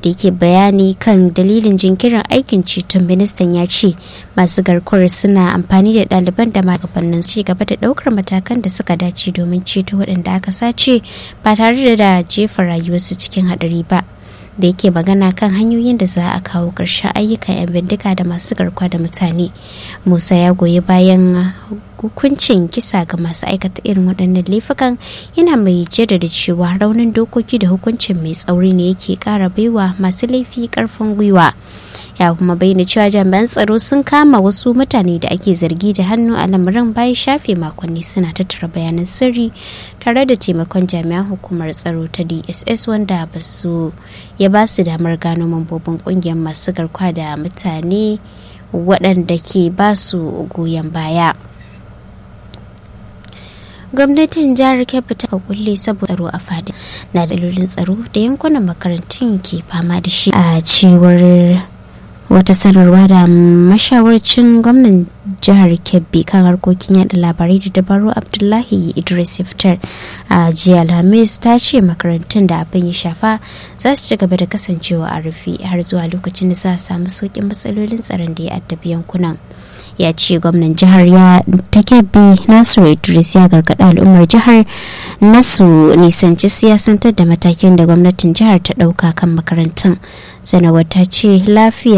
da yake bayani kan dalilin jinkirin aikin ceton, ministan ya ce masu garkuwar suna amfani da ɗaliban da magabannin ci gaba da ɗaukar matakan da suka dace domin ceto waɗanda aka sace ba tare da jefa rayuwarsu cikin haɗari ba. Da yake magana kan hanyoyin da za a kawo ƙarshen ayyukan 'yan bindiga da masu garkuwa da mutane, Musa ya goyi bayan hukuncin kisa ga masu aikata irin waɗannan laifukan, yana mai jaddada cewa raunin dokoki da hukuncin mai tsauri ne yake ƙara baiwa masu laifi ƙarfin gwiwa. Ya kuma bayyana cewa jami'an tsaro sun kama wasu mutane da ake zargi da hannu a lamarin bayan shafe makonni suna tattara bayanan sirri tare da taimakon jami'an hukumar tsaro ta DSS wanda ya ba su damar gano mambobin kungiyar masu garkuwa da mutane waɗanda ke ba su goyon baya. Gwamnatin jihar Kebbi ta kulle saboda tsaro a fadin na dalilin tsaro da yankunan makarantun ke fama da shi, a cewar wata sanarwa da mashawarcin gwamnan jihar Kebbi kan harkokin yada labarai da dabaru Abdullahi Idris Iftar a jiya Alhamis, ta ce makarantun da abin ya shafa za su ci gaba da kasancewa a rufe har zuwa lokacin da za a samu sauƙin matsalolin tsaron da ya addabi yankunan. Ya ce gwamnan jihar ta Kebbi Nasiru Idris ya gargaɗa al'ummar jihar nasu nisanci siyasantar da matakin da gwamnatin jihar ta ɗauka kan makarantun. Sanarwar ta ce lafiya